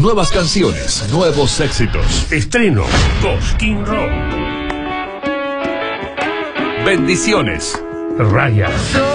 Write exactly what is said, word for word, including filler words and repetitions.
Nuevas canciones, nuevos éxitos. Estreno Cosquín Rock. Bendiciones. Raya.